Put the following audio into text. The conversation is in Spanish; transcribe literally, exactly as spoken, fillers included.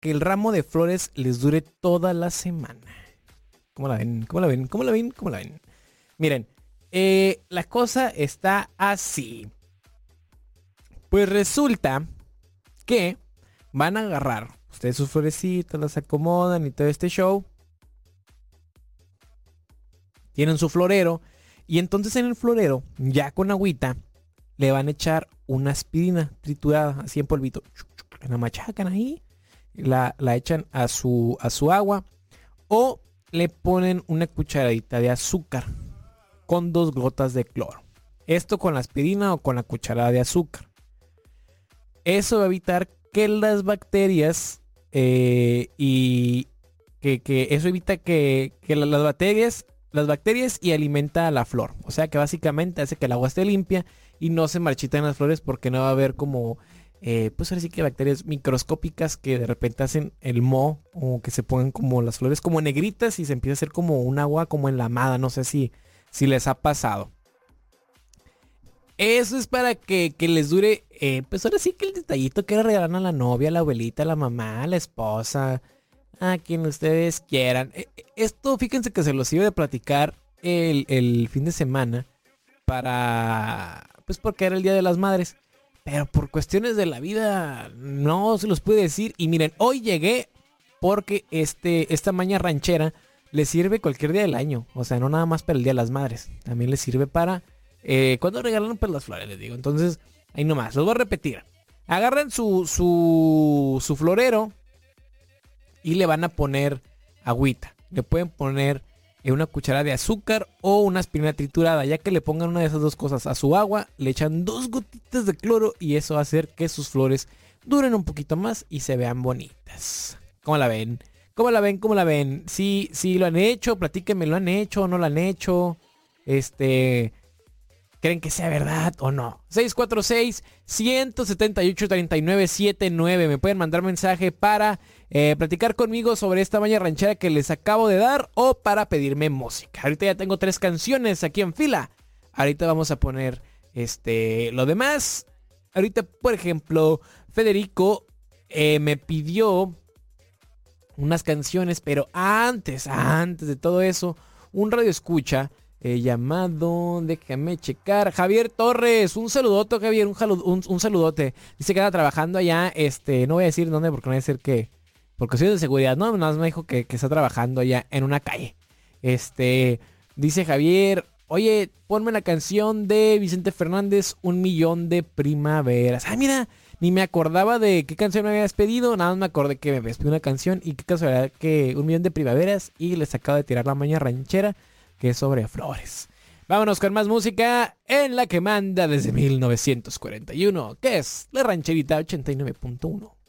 que el ramo de flores les dure toda la semana. ¿Cómo la ven? ¿Cómo la ven? ¿Cómo la ven? ¿Cómo la ven? Miren, eh, la cosa está así. Pues resulta que van a agarrar ustedes sus florecitas, las acomodan y todo este show. Tienen su florero. Y entonces en el florero, ya con agüita, le van a echar una aspirina triturada, así en polvito. La machacan ahí. La, la echan a su, a su agua. O le ponen una cucharadita de azúcar con dos gotas de cloro. Esto con la aspirina o con la cucharada de azúcar. Eso va a evitar que las bacterias eh, y que, que eso evita que, que las bacterias las bacterias y alimenta a la flor. O sea que básicamente hace que el agua esté limpia y no se marchiten las flores porque no va a haber como eh, pues ahora sí que bacterias microscópicas que de repente hacen el moho o que se pongan como las flores como negritas y se empieza a hacer como un agua como enlamada. No sé si, si les ha pasado. Eso es para que, que les dure, eh, pues ahora sí que el detallito que le regalan a la novia, a la abuelita, a la mamá, a la esposa, a quien ustedes quieran. Esto, fíjense que se los iba a platicar el, el fin de semana para, pues porque era el Día de las Madres. Pero por cuestiones de la vida no se los pude decir. Y miren, hoy llegué porque este, esta maña ranchera les sirve cualquier día del año. O sea, no nada más para el Día de las Madres. También les sirve para... Eh, cuando regalan pues las flores, les digo. Entonces, ahí nomás, los voy a repetir. Agarran su, su, su florero y le van a poner agüita. Le pueden poner eh, una cucharada de azúcar o una aspirina triturada. Ya que le pongan una de esas dos cosas a su agua, le echan dos gotitas de cloro y eso va a hacer que sus flores duren un poquito más y se vean bonitas. ¿Cómo la ven? ¿Cómo la ven? ¿Cómo la ven? Si, si lo han hecho, platíquenme, ¿lo han hecho o no lo han hecho? Este... ¿Creen que sea verdad o no? seis cuatro seis, uno siete ocho, tres nueve siete nueve. Me pueden mandar mensaje para eh, platicar conmigo sobre esta maña ranchera que les acabo de dar o para pedirme música. Ahorita ya tengo tres canciones aquí en fila. Ahorita vamos a poner este lo demás. Ahorita, por ejemplo, Federico eh, me pidió unas canciones, pero antes, antes de todo eso, un radio escucha Eh, llamado, déjame checar, Javier Torres, un saludote Javier, un, jalud, un, un saludote. Dice que anda trabajando allá, este, no voy a decir dónde porque no voy a decir que, por cuestiones de seguridad, no, nada más me dijo que, que está trabajando allá en una calle. Este, dice Javier, oye, ponme la canción de Vicente Fernández, Un Millón de Primaveras. Ah, mira, ni me acordaba de qué canción me habías pedido, nada más me acordé que me habías pedido una canción y qué casualidad que Un Millón de Primaveras y les acabo de tirar la maña ranchera, que es sobre flores. Vámonos con más música en la que manda desde mil novecientos cuarenta y uno, que es la rancherita ochenta y nueve punto uno.